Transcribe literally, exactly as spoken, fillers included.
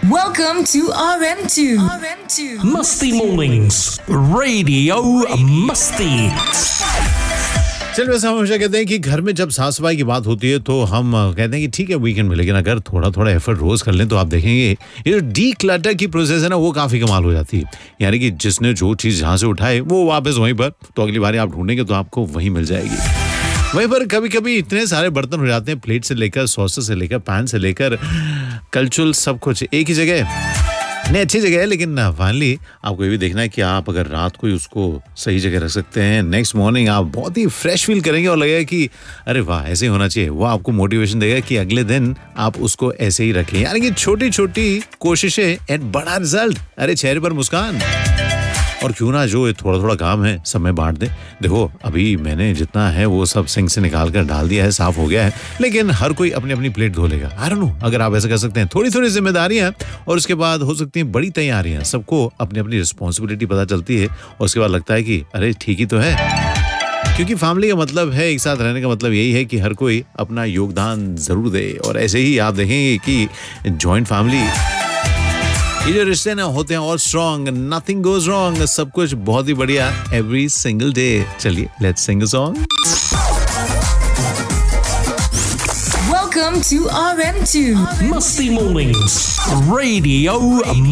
Welcome to R M two. R M two. Musty Mornings, Radio Musty. चलिए, वैसे हम हमेशा कहते हैं कि घर में जब साफ सफाई की बात होती है तो हम कहते हैं कि ठीक है वीकेंड में, लेकिन अगर थोड़ा थोड़ा एफर्ट रोज कर लें तो आप देखेंगे ये जो डी क्लटर की प्रोसेस है ना, वो काफी कमाल हो जाती है। यानी कि जिसने जो चीज जहां से उठाए वो वापस वहीं पर, तो अगली बार आप ढूंढेंगे तो आपको वहीं मिल जाएगी। वहीं पर कभी कभी इतने सारे बर्तन हो जाते हैं, प्लेट से लेकर सॉसेस से लेकर पैन से लेकर कलचुल, सब कुछ एक ही जगह। नहीं, अच्छी जगह है, लेकिन फाइनली आपको ये भी देखना है कि आप अगर रात को ही उसको सही जगह रख सकते हैं, नेक्स्ट मॉर्निंग आप बहुत ही फ्रेश फील करेंगे और लगेगा कि अरे वाह, ऐसे ही होना चाहिए। वो आपको मोटिवेशन देगा कि अगले दिन आप उसको ऐसे ही रखें। यानी कि छोटी छोटी कोशिशें एंड बड़ा रिजल्ट। अरे चेहरे पर मुस्कान। और क्यों ना जो थोड़ा थोड़ा काम है सब में बांट दे। देखो, अभी मैंने जितना है वो सब सिंक से निकाल कर डाल दिया है, साफ हो गया है, लेकिन हर कोई अपनी अपनी प्लेट धो लेगा। आई डोंट नो, अगर आप ऐसा कर सकते हैं, थोड़ी थोड़ी जिम्मेदारियां और उसके बाद हो सकती हैं बड़ी तैयारियां। सबको अपनी अपनी रिस्पॉन्सिबिलिटी पता चलती है और उसके बाद लगता है कि अरे ठीक ही तो है। क्योंकि फैमिली का मतलब है, एक साथ रहने का मतलब यही है कि हर कोई अपना योगदान जरूर दे। और ऐसे ही आप देखेंगे कि जॉइंट फैमिली, ये जो रिश्ते ना होते हैं और स्ट्रॉन्ग, नथिंग गोज रॉन्ग, सब कुछ बहुत ही बढ़िया एवरी सिंगल डे। चलिए, let's Singh a song. Welcome to R M two. Musty Mornings, Radio